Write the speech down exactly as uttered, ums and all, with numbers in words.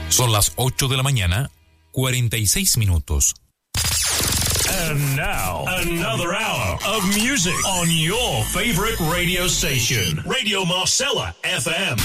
Son las ocho de la mañana, cuarenta y seis minutos. And now, another hour of music on your favorite radio station, Radio Marcella F M.